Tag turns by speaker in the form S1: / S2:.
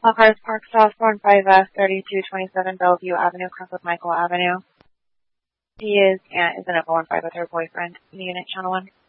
S1: All cars parked south 15F 3227 Bellevue Avenue, across with Michael Avenue. He is in a 15 with her boyfriend in the unit, channel 1.